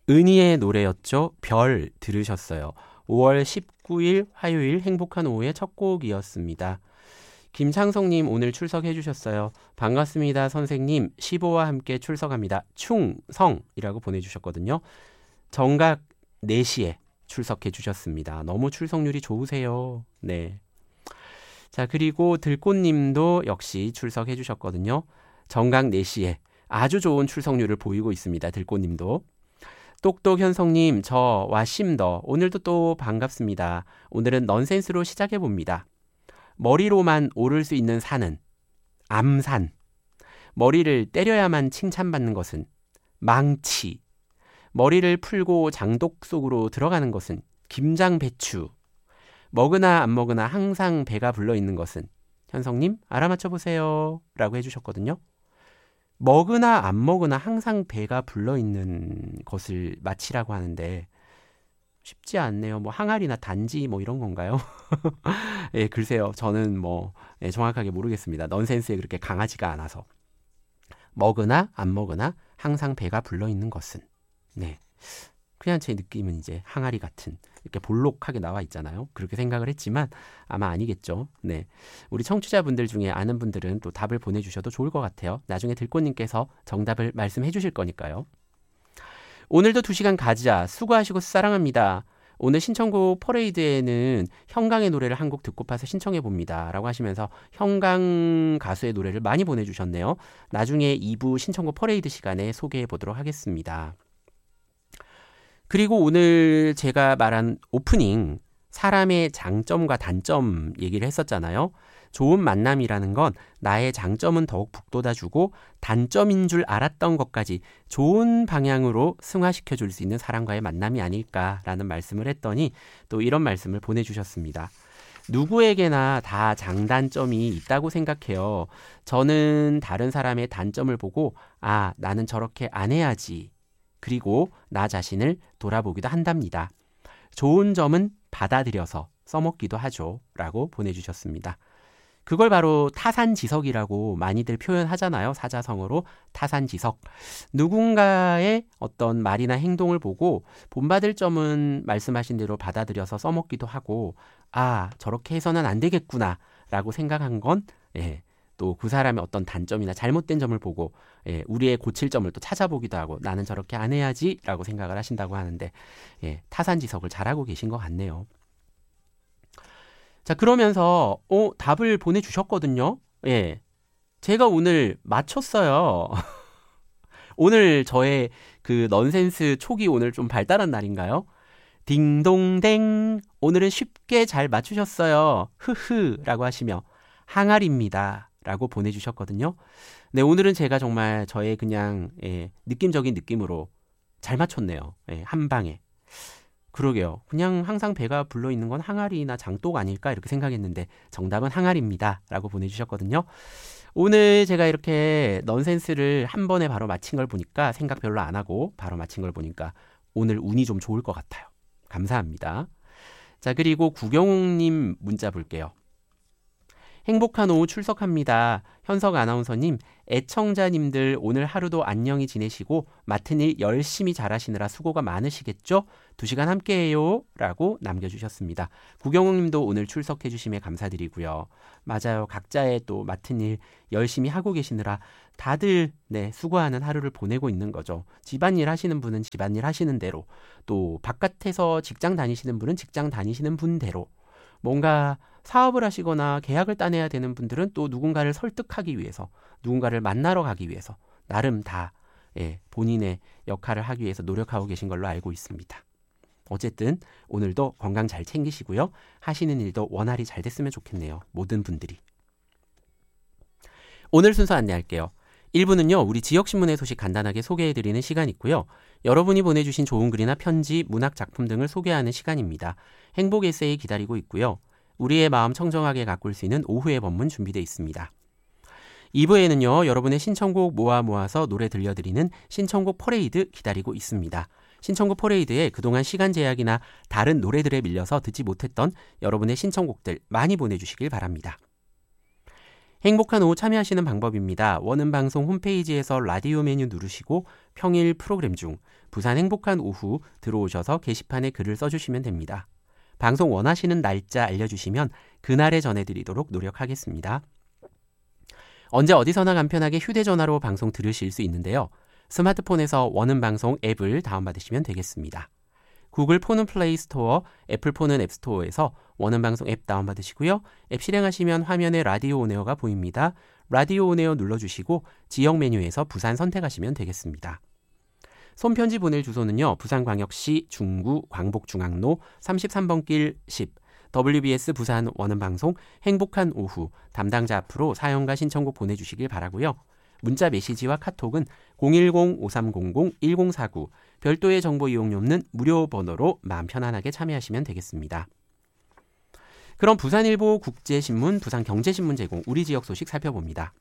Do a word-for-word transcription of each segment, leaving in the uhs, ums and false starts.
은희의 노래였죠. 별 들으셨어요. 오월 십구일 화요일 행복한 오후의 첫 곡이었습니다. 김창성님 오늘 출석해 주셨어요. 반갑습니다 선생님. 시보와 함께 출석합니다. 충성이라고 보내주셨거든요. 정각 네 시에 출석해 주셨습니다. 너무 출석률이 좋으세요. 네. 자, 그리고 들꽃님도 역시 출석해 주셨거든요. 정각 네 시에 아주 좋은 출석률을 보이고 있습니다. 들꽃님도. 똑똑 현성님, 저 와심더 오늘도 또 반갑습니다. 오늘은 넌센스로 시작해봅니다. 머리로만 오를 수 있는 산은 암산, 머리를 때려야만 칭찬받는 것은 망치, 머리를 풀고 장독 속으로 들어가는 것은 김장배추, 먹으나 안 먹으나 항상 배가 불러있는 것은 현성님 알아맞혀보세요 라고 해주셨거든요. 먹으나 안 먹으나 항상 배가 불러있는 것을 맞히라고 하는데 쉽지 않네요. 뭐 항아리나 단지 뭐 이런 건가요? 예, 글쎄요. 저는 뭐 예, 정확하게 모르겠습니다. 넌센스에 그렇게 강하지가 않아서. 먹으나 안 먹으나 항상 배가 불러있는 것은. 네. 그냥 제 느낌은 이제 항아리 같은 이렇게 볼록하게 나와 있잖아요. 그렇게 생각을 했지만 아마 아니겠죠. 네, 우리 청취자분들 중에 아는 분들은 또 답을 보내주셔도 좋을 것 같아요. 나중에 들꽃님께서 정답을 말씀해 주실 거니까요. 오늘도 두 시간 가자. 수고하시고 사랑합니다. 오늘 신청곡 퍼레이드에는 형강의 노래를 한 곡 듣고파서 신청해봅니다 라고 하시면서 형강 가수의 노래를 많이 보내주셨네요. 나중에 이 부 신청곡 퍼레이드 시간에 소개해보도록 하겠습니다. 그리고 오늘 제가 말한 오프닝 사람의 장점과 단점 얘기를 했었잖아요. 좋은 만남이라는 건 나의 장점은 더욱 북돋아주고 단점인 줄 알았던 것까지 좋은 방향으로 승화시켜줄 수 있는 사람과의 만남이 아닐까라는 말씀을 했더니 또 이런 말씀을 보내주셨습니다. 누구에게나 다 장단점이 있다고 생각해요. 저는 다른 사람의 단점을 보고 아, 나는 저렇게 안 해야지. 그리고 나 자신을 돌아보기도 한답니다. 좋은 점은 받아들여서 써먹기도 하죠. 라고 보내주셨습니다. 그걸 바로 타산지석이라고 많이들 표현하잖아요. 사자성어로 타산지석. 누군가의 어떤 말이나 행동을 보고 본받을 점은 말씀하신 대로 받아들여서 써먹기도 하고 아, 저렇게 해서는 안 되겠구나 라고 생각한 건 예, 또 그 사람의 어떤 단점이나 잘못된 점을 보고 예, 우리의 고칠 점을 또 찾아보기도 하고 나는 저렇게 안 해야지 라고 생각을 하신다고 하는데 예, 타산지석을 잘하고 계신 것 같네요. 자, 그러면서 어, 답을 보내주셨거든요. 예, 제가 오늘 맞췄어요. 오늘 저의 그 넌센스 촉이 오늘 좀 발달한 날인가요? 딩동댕, 오늘은 쉽게 잘 맞추셨어요. 흐흐 라고 하시며 항아리입니다 라고 보내주셨거든요. 네, 오늘은 제가 정말 저의 그냥 예, 느낌적인 느낌으로 잘 맞췄네요. 예, 한 방에. 그러게요. 그냥 항상 배가 불러있는 건 항아리나 장독 아닐까 이렇게 생각했는데 정답은 항아리입니다 라고 보내주셨거든요. 오늘 제가 이렇게 넌센스를 한 번에 바로 맞힌 걸 보니까 생각 별로 안 하고 바로 맞힌 걸 보니까 오늘 운이 좀 좋을 것 같아요. 감사합니다. 자, 그리고 구경옥님 문자 볼게요. 행복한 오후 출석합니다. 현석 아나운서님, 애청자님들 오늘 하루도 안녕히 지내시고 맡은 일 열심히 잘하시느라 수고가 많으시겠죠? 두 시간 함께해요 라고 남겨주셨습니다. 구경욱님도 오늘 출석해 주심에 감사드리고요. 맞아요. 각자의 또 맡은 일 열심히 하고 계시느라 다들 네, 수고하는 하루를 보내고 있는 거죠. 집안일 하시는 분은 집안일 하시는 대로, 또 바깥에서 직장 다니시는 분은 직장 다니시는 분대로, 뭔가 사업을 하시거나 계약을 따내야 되는 분들은 또 누군가를 설득하기 위해서, 누군가를 만나러 가기 위해서 나름 다 예, 본인의 역할을 하기 위해서 노력하고 계신 걸로 알고 있습니다. 어쨌든 오늘도 건강 잘 챙기시고요. 하시는 일도 원활히 잘 됐으면 좋겠네요. 모든 분들이. 오늘 순서 안내할게요. 일 부는요. 우리 지역신문의 소식 간단하게 소개해드리는 시간 있고요. 여러분이 보내주신 좋은 글이나 편지, 문학작품 등을 소개하는 시간입니다. 행복 에세이 기다리고 있고요. 우리의 마음 청정하게 가꿀 수 있는 오후의 법문 준비되어 있습니다. 이 부에는요. 여러분의 신청곡 모아 모아서 노래 들려드리는 신청곡 퍼레이드 기다리고 있습니다. 신청곡 퍼레이드에 그동안 시간 제약이나 다른 노래들에 밀려서 듣지 못했던 여러분의 신청곡들 많이 보내주시길 바랍니다. 행복한 오후 참여하시는 방법입니다. 원음방송 홈페이지에서 라디오 메뉴 누르시고 평일 프로그램 중 부산 행복한 오후 들어오셔서 게시판에 글을 써주시면 됩니다. 방송 원하시는 날짜 알려주시면 그날에 전해드리도록 노력하겠습니다. 언제 어디서나 간편하게 휴대전화로 방송 들으실 수 있는데요. 스마트폰에서 원음방송 앱을 다운받으시면 되겠습니다. 구글 폰은 플레이스토어, 애플 폰은 앱스토어에서 원음방송 앱 다운받으시고요. 앱 실행하시면 화면에 라디오 온에어가 보입니다. 라디오 온에어 눌러주시고 지역 메뉴에서 부산 선택하시면 되겠습니다. 손편지 보낼 주소는요. 부산광역시 중구 광복중앙로 삼십삼 번 길 십 더블유비에스 부산 원음방송 행복한 오후 담당자 앞으로 사연과 신청곡 보내주시길 바라고요. 문자 메시지와 카톡은 공일공 오삼공공 일공사구 별도의 정보 이용료는 무료 번호로 마음 편안하게 참여하시면 되겠습니다. 그럼 부산일보 국제신문, 부산경제신문 제공 우리 지역 소식 살펴봅니다.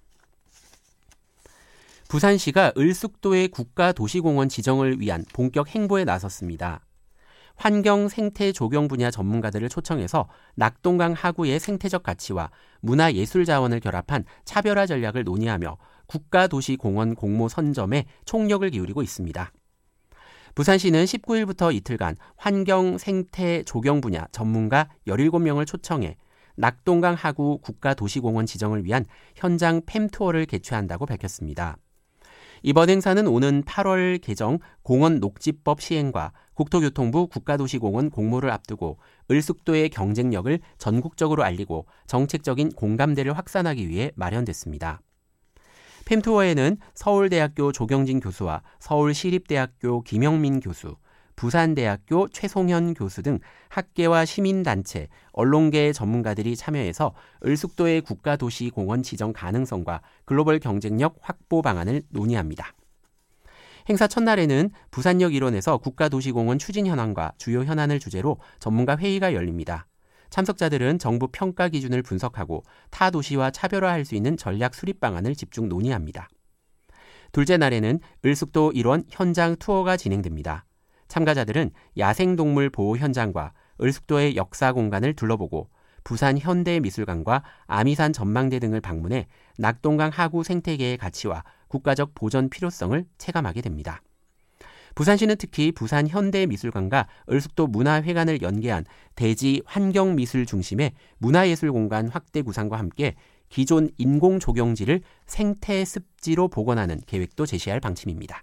부산시가 을숙도의 국가도시공원 지정을 위한 본격 행보에 나섰습니다. 환경, 생태, 조경 분야 전문가들을 초청해서 낙동강 하구의 생태적 가치와 문화예술 자원을 결합한 차별화 전략을 논의하며 국가도시공원 공모 선점에 총력을 기울이고 있습니다. 부산시는 십구 일부터 이틀간 환경, 생태, 조경 분야 전문가 열일곱 명을 초청해 낙동강 하구 국가도시공원 지정을 위한 현장 팸투어를 개최한다고 밝혔습니다. 이번 행사는 오는 팔월 개정 공원 녹지법 시행과 국토교통부 국가도시공원 공모를 앞두고 을숙도의 경쟁력을 전국적으로 알리고 정책적인 공감대를 확산하기 위해 마련됐습니다. 팸투어에는 서울대학교 조경진 교수와 서울시립대학교 김영민 교수, 부산대학교 최송현 교수 등 학계와 시민단체, 언론계 전문가들이 참여해서 을숙도의 국가도시공원 지정 가능성과 글로벌 경쟁력 확보 방안을 논의합니다. 행사 첫날에는 부산역 일원에서 국가도시공원 추진 현황과 주요 현안을 주제로 전문가 회의가 열립니다. 참석자들은 정부 평가 기준을 분석하고 타 도시와 차별화할 수 있는 전략 수립 방안을 집중 논의합니다. 둘째 날에는 을숙도 일원 현장 투어가 진행됩니다. 참가자들은 야생동물 보호 현장과 을숙도의 역사 공간을 둘러보고 부산 현대미술관과 아미산 전망대 등을 방문해 낙동강 하구 생태계의 가치와 국가적 보전 필요성을 체감하게 됩니다. 부산시는 특히 부산 현대미술관과 을숙도 문화회관을 연계한 대지 환경미술 중심의 문화예술 공간 확대 구상과 함께 기존 인공조경지를 생태습지로 복원하는 계획도 제시할 방침입니다.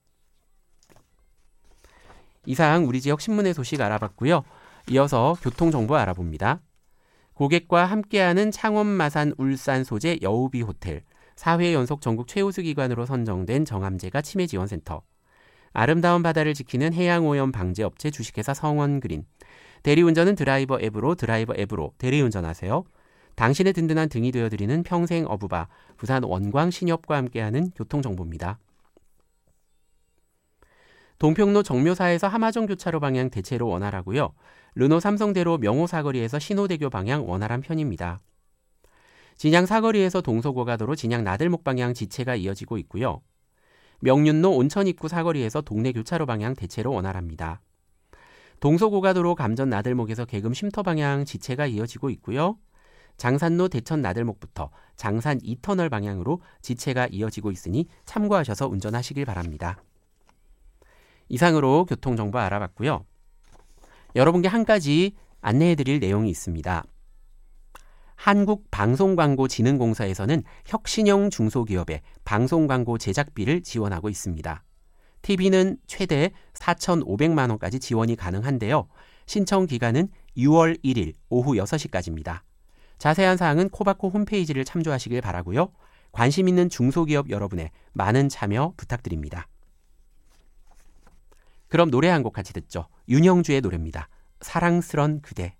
이상 우리 지역 신문의 소식 알아봤고요. 이어서 교통정보 알아봅니다. 고객과 함께하는 창원, 마산, 울산 소재 여우비 호텔, 사 회 연속 전국 최우수 기관으로 선정된 정암제가 치매지원센터, 아름다운 바다를 지키는 해양오염 방제업체 주식회사 성원그린, 대리운전은 드라이버 앱으로 드라이버 앱으로 대리운전하세요. 당신의 든든한 등이 되어드리는 평생 어부바, 부산 원광신협과 함께하는 교통정보입니다. 동평로 정묘사에서 하마정 교차로 방향 대체로 원활하고요. 르노 삼성대로 명호 사거리에서 신호대교 방향 원활한 편입니다. 진양 사거리에서 동서고가도로 진양 나들목 방향 지체가 이어지고 있고요. 명륜로 온천 입구 사거리에서 동래 교차로 방향 대체로 원활합니다. 동서고가도로 감전 나들목에서 계금 쉼터 방향 지체가 이어지고 있고요. 장산로 대천 나들목부터 장산 이 터널 방향으로 지체가 이어지고 있으니 참고하셔서 운전하시길 바랍니다. 이상으로 교통정보 알아봤고요. 여러분께 한 가지 안내해드릴 내용이 있습니다. 한국방송광고진흥공사에서는 혁신형 중소기업의 방송광고 제작비를 지원하고 있습니다. 티비는 최대 사천오백만 원까지 지원이 가능한데요. 신청 기간은 유월 일일 오후 여섯 시까지입니다. 자세한 사항은 코바코 홈페이지를 참조하시길 바라고요. 관심 있는 중소기업 여러분의 많은 참여 부탁드립니다. 그럼 노래 한 곡 같이 듣죠. 윤형주의 노래입니다. 사랑스런 그대.